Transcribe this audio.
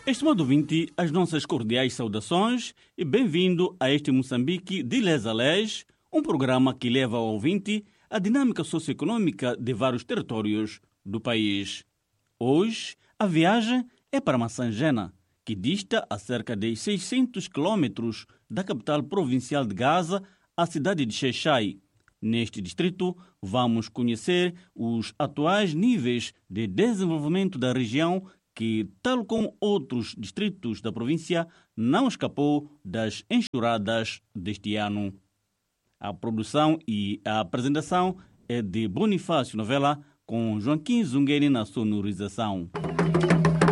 Estimado ouvinte, as nossas cordiais saudações e bem-vindo a este Moçambique de Les a Les, um programa que leva ao ouvinte a dinâmica socioeconômica de vários territórios do país. Hoje, a viagem é para Massangena, que dista a cerca de 600 quilômetros da capital provincial de Gaza, a cidade de Xai-Xai. Neste distrito, vamos conhecer os atuais níveis de desenvolvimento da região que, tal como outros distritos da província, não escapou das enxurradas deste ano. A produção e a apresentação é de Bonifácio Novela, com Joaquim Zungueri na sonorização.